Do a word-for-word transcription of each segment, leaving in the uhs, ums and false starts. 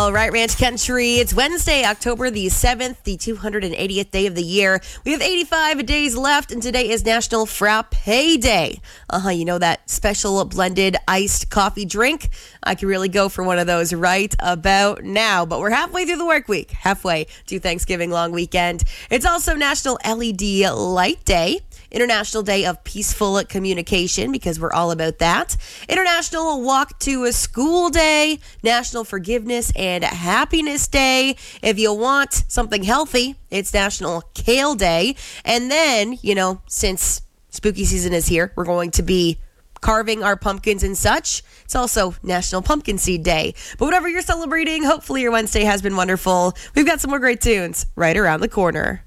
All right, Ranch Country. It's Wednesday, October the seventh, the two hundred eightieth day of the year. We have eighty-five days left, and today is National Frappe Day. Uh-huh, you know that special blended iced coffee drink? I could really go for one of those right about now. But we're halfway through the work week, halfway to Thanksgiving long weekend. It's also National L E D Light Day. International Day of Peaceful Communication, because we're all about that. International Walk to a School Day. National Forgiveness and Happiness Day. If you want something healthy, it's National Kale Day. And then, you know, since spooky season is here, we're going to be carving our pumpkins and such. It's also National Pumpkin Seed Day. But whatever you're celebrating, hopefully your Wednesday has been wonderful. We've got some more great tunes right around the corner.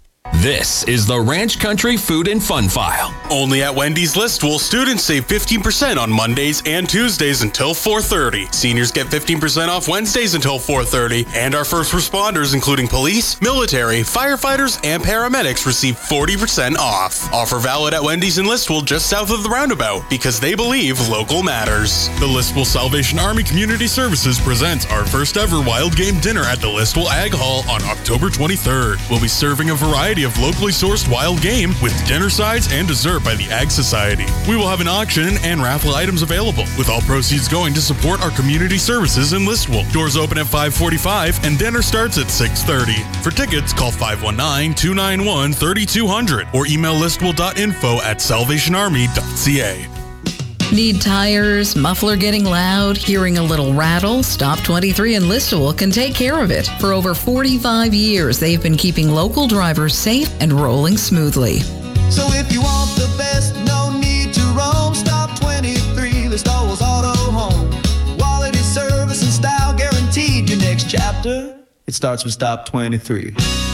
This is the Ranch Country Food and Fun File. Only at Wendy's Listwell, students save fifteen percent on Mondays and Tuesdays until four thirty. Seniors get fifteen percent off Wednesdays until four thirty. And our first responders, including police, military, firefighters, and paramedics, receive forty percent off. Offer valid at Wendy's in Listwell, just south of the roundabout, because they believe local matters. The Listwell Salvation Army Community Services presents our first ever wild game dinner at the Listwell Ag Hall on October twenty-third. We'll be serving a variety of locally sourced wild game with dinner sides and dessert by the Ag Society. We will have an auction and raffle items available, with all proceeds going to support our community services in Listwell. Doors open at five forty-five and dinner starts at six thirty. For tickets, call five one nine, two nine one, three two zero zero or email listwell dot info at salvation army dot c a. Need tires, muffler getting loud, hearing a little rattle? Stop twenty-three in Listowel can take care of it. For over forty-five years, they've been keeping local drivers safe and rolling smoothly. So if you want the best, no need to roam. Stop twenty-three, Listowel's Auto Home. Quality service and style guaranteed. Your next chapter, it starts with Stop twenty-three.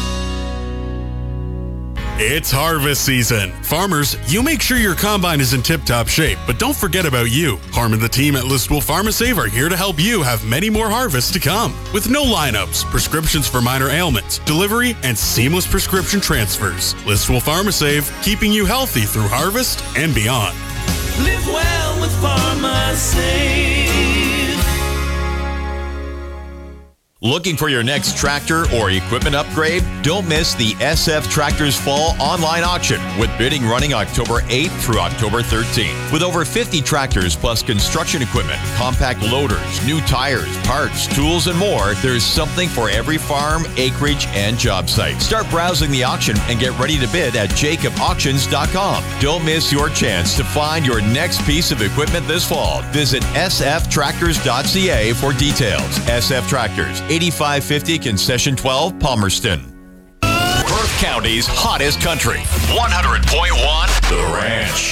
It's harvest season. Farmers, you make sure your combine is in tip-top shape, but don't forget about you. Harm and the team at Listwell PharmaSave are here to help you have many more harvests to come. With no lineups, prescriptions for minor ailments, delivery, and seamless prescription transfers. Listwell PharmaSave, keeping you healthy through harvest and beyond. Live well with PharmaSave. Looking for your next tractor or equipment upgrade? Don't miss the S F Tractors Fall online auction, with bidding running October eighth through October thirteenth. With over fifty tractors plus construction equipment, compact loaders, new tires, parts, tools, and more, there's something for every farm, acreage, and job site. Start browsing the auction and get ready to bid at jacob auctions dot com. Don't miss your chance to find your next piece of equipment this fall. Visit s f tractors dot c a for details. S F Tractors, eighty-five fifty Concession twelve, Palmerston. Perth County's hottest country. one hundred point one The Ranch.